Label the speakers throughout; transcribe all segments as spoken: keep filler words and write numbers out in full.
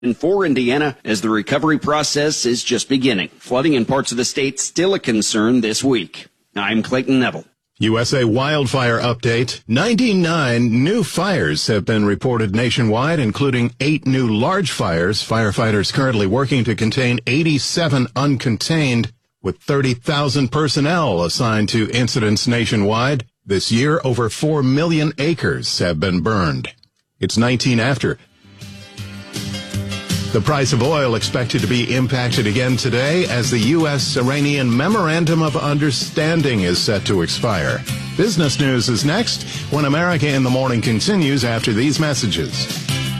Speaker 1: And for Indiana, as the recovery process is just beginning. Flooding in parts of the state still a concern this week. I'm Clayton Neville.
Speaker 2: U S A wildfire update. ninety-nine new fires have been reported nationwide, including eight new large fires. Firefighters currently working to contain eighty-seven uncontained, with thirty thousand personnel assigned to incidents nationwide. This year, over four million acres have been burned. It's nineteen after. The price of oil expected to be impacted again today as the U S Iranian Memorandum of Understanding is set to expire. Business News is next when America in the Morning continues after these messages.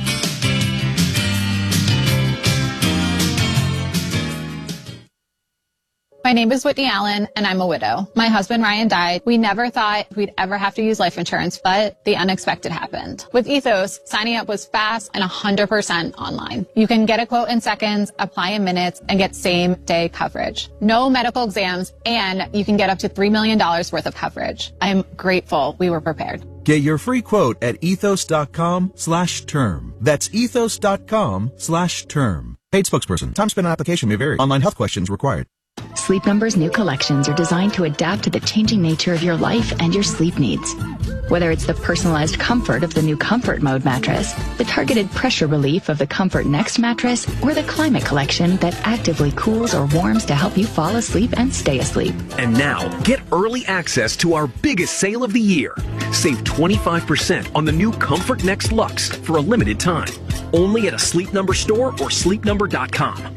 Speaker 3: My name is Whitney Allen, and I'm a widow. My husband, Ryan, died. We never thought we'd ever have to use life insurance, but the unexpected happened. With Ethos, signing up was fast and one hundred percent online. You can get a quote in seconds, apply in minutes, and get same-day coverage. No medical exams, and you can get up to three million dollars worth of coverage. I'm grateful we were prepared.
Speaker 4: Get your free quote at ethos.com slash term. That's ethos.com slash term. Paid spokesperson. Time spent on application may vary. Online health questions required.
Speaker 5: Sleep Number's new collections are designed to adapt to the changing nature of your life and your sleep needs. Whether it's the personalized comfort of the new Comfort Mode mattress, the targeted pressure relief of the Comfort Next mattress, or the Climate Collection that actively cools or warms to help you fall asleep and stay asleep.
Speaker 6: And now, get early access to our biggest sale of the year. Save twenty-five percent on the new Comfort Next Luxe for a limited time. Only at a Sleep Number store or sleep number dot com.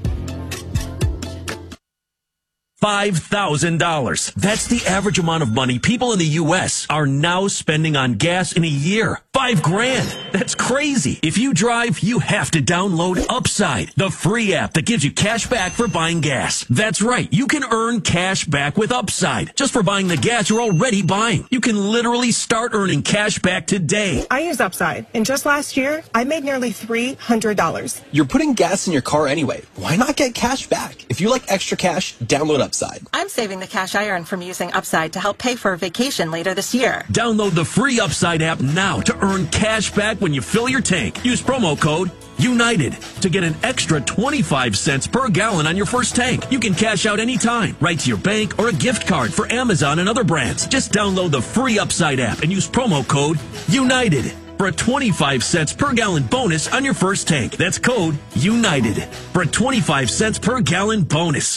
Speaker 7: five thousand dollars. That's the average amount of money people in the U S are now spending on gas in a year. Five grand. That's crazy. If you drive, you have to download Upside, the free app that gives you cash back for buying gas. That's right. You can earn cash back with Upside just for buying the gas you're already buying. You can literally start earning cash back today.
Speaker 8: I use Upside, and just last year, I made nearly three hundred dollars.
Speaker 9: You're putting gas in your car anyway. Why not get cash back? If you like extra cash, download Upside.
Speaker 8: I'm saving the cash I earn from using Upside to help pay for a vacation later this year.
Speaker 7: Download the free Upside app now to earn cash back when you fill your tank. Use promo code UNITED to get an extra twenty-five cents per gallon on your first tank. You can cash out anytime, right to your bank or a gift card for Amazon and other brands. Just download the free Upside app and use promo code UNITED for a twenty-five cents per gallon bonus on your first tank. That's code UNITED for a twenty-five cents per gallon bonus.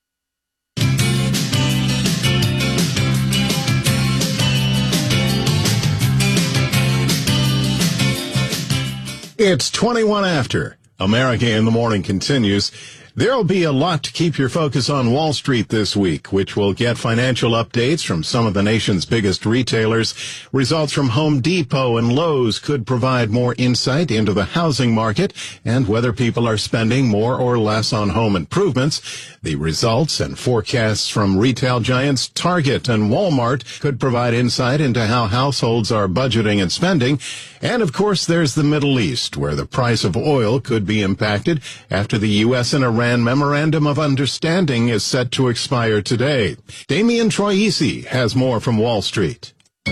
Speaker 2: It's twenty-one after. America in the Morning continues. There'll be a lot to keep your focus on Wall Street this week, which will get financial updates from some of the nation's biggest retailers. Results from Home Depot and Lowe's could provide more insight into the housing market and whether people are spending more or less on home improvements. The results and forecasts from retail giants Target and Walmart could provide insight into how households are budgeting and spending. And, of course, there's the Middle East, where the price of oil could be impacted after the U S and Iran Memorandum of Understanding is set to expire today. Damian Troisi has more from Wall Street.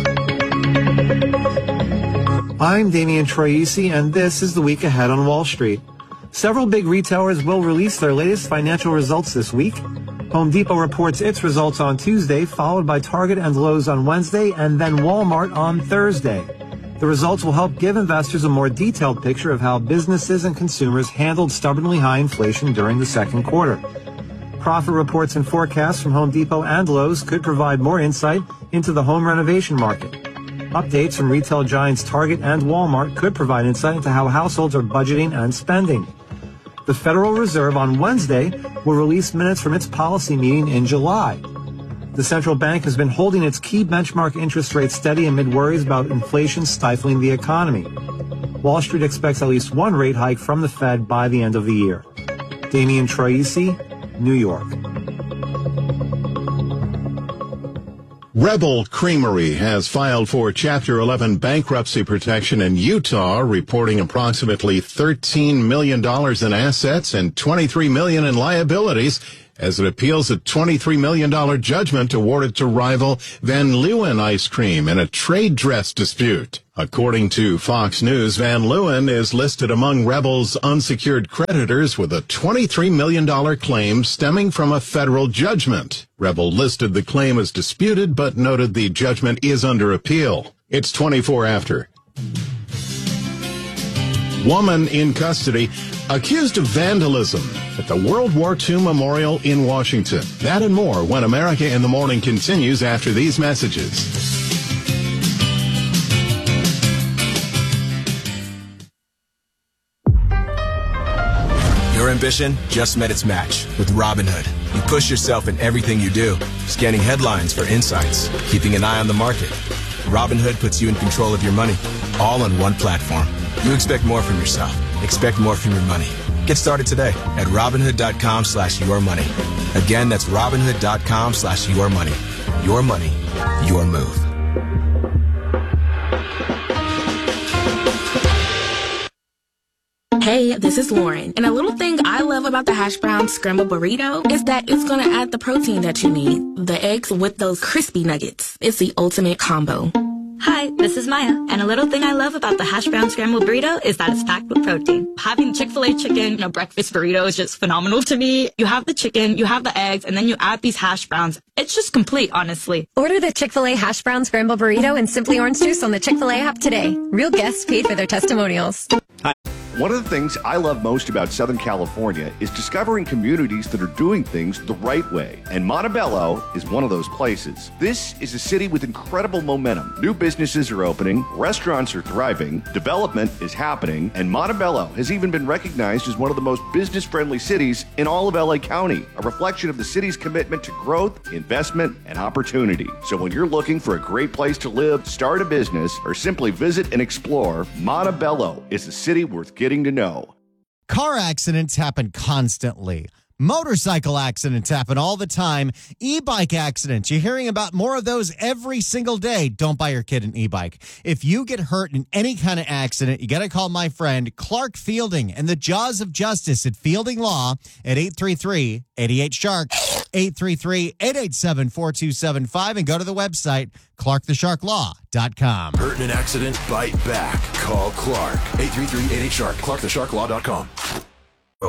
Speaker 10: I'm Damian Troisi, and this is the week ahead on Wall Street. Several big retailers will release their latest financial results this week. Home Depot reports its results on Tuesday, followed by Target and Lowe's on Wednesday, and then Walmart on Thursday. The results will help give investors a more detailed picture of how businesses and consumers handled stubbornly high inflation during the second quarter. Profit reports and forecasts from Home Depot and Lowe's could provide more insight into the home renovation market. Updates from retail giants Target and Walmart could provide insight into how households are budgeting and spending. The Federal Reserve on Wednesday will release minutes from its policy meeting in July. The central bank has been holding its key benchmark interest rate steady amid worries about inflation stifling the economy. Wall Street expects at least one rate hike from the Fed by the end of the year. Damian Troisi, New York.
Speaker 2: Rebel Creamery has filed for Chapter eleven bankruptcy protection in Utah, reporting approximately thirteen million dollars in assets and twenty-three million dollars in liabilities as it appeals a twenty-three million dollars judgment awarded to rival Van Leeuwen Ice Cream in a trade dress dispute. According to Fox News, Van Leeuwen is listed among Rebel's unsecured creditors with a twenty-three million dollars claim stemming from a federal judgment. Rebel listed the claim as disputed, but noted the judgment is under appeal. It's twenty-four after. Woman in custody accused of vandalism at the World War Two Memorial in Washington. That and more when America in the Morning continues after these messages.
Speaker 4: Your ambition just met its match with Robinhood. You push yourself in everything you do, scanning headlines for insights, keeping an eye on the market. Robinhood puts you in control of your money, all on one platform. You expect more from yourself. Expect more from your money. Get started today at Robinhood.com slash your money. Again, that's Robinhood.com slash your money. Your money, your move.
Speaker 11: Hey, this is Lauren. And a little thing I love about the hash brown scrambled burrito is that it's going to add the protein that you need. The eggs with those crispy nuggets. It's the ultimate combo.
Speaker 12: Hi, this is Maya, and a little thing I love about the hash brown scrambled burrito is that it's packed with protein. Having Chick-fil-A chicken in a breakfast burrito is just phenomenal to me. You have the chicken, you have the eggs, and then you add these hash browns. It's just complete, honestly.
Speaker 13: Order the Chick-fil-A hash brown scrambled burrito and Simply Orange Juice on the Chick-fil-A app today. Real guests paid for their testimonials.
Speaker 14: Hi. One of the things I love most about Southern California is discovering communities that are doing things the right way. And Montebello is one of those places. This is a city with incredible momentum. New businesses are opening, restaurants are thriving, development is happening, and Montebello has even been recognized as one of the most business-friendly cities in all of L A County, a reflection of the city's commitment to growth, investment, and opportunity. So when you're looking for a great place to live, start a business, or simply visit and explore, Montebello is a city worth getting Getting to know.
Speaker 15: Car accidents happen constantly. Motorcycle accidents happen all the time. E-bike accidents, you're hearing about more of those every single day. Don't buy your kid an e-bike. If you get hurt in any kind of accident, you got to call my friend Clark Fielding and the Jaws of Justice at Fielding Law at eight three three, eight eight, shark, eight three three, eight eight seven, four two seven five, and go to the website, clark the shark law dot com.
Speaker 16: Hurt in an accident? Bite back. Call Clark. eight three three, eight eight, shark. clark the shark law dot com.